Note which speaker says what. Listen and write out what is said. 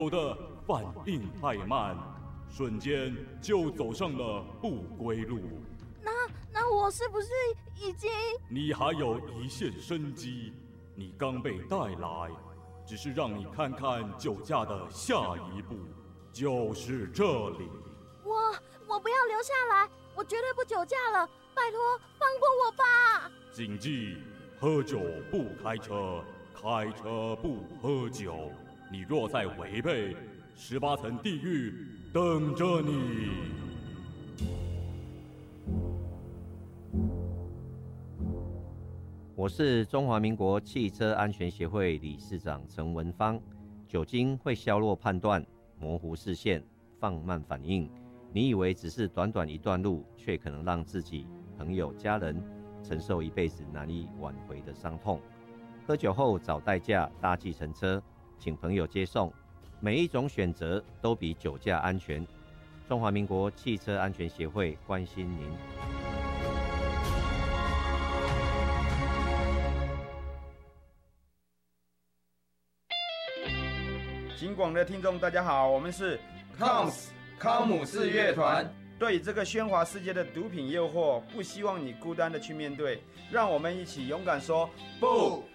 Speaker 1: 有的反应太慢，瞬间就走上了不归路。
Speaker 2: 那我是不是已经……
Speaker 1: 你还有一线生机，你刚被带来，只是让你看看酒驾的下一步，就是这里。
Speaker 2: 我不要留下来，我绝对不酒驾了，拜托放过我吧！
Speaker 1: 谨记：喝酒不开车，开车不喝酒。你若再违背，18层地狱等着你。
Speaker 3: 我是中华民国汽车安全协会理事长陈文芳。酒精会削弱判断，模糊视线，放慢反应。你以为只是短短一段路，却可能让自己、朋友、家人承受一辈子难以挽回的伤痛。喝酒后找代驾搭计程车，请朋友接送，每一种选择都比酒驾安全。中华民国汽车安全协会关心您。
Speaker 4: 警广的听众大家好，我们是
Speaker 5: COMS 康姆士乐团。
Speaker 4: 对这个喧哗世界的毒品诱惑，不希望你孤单的去面对，让我们一起勇敢说不。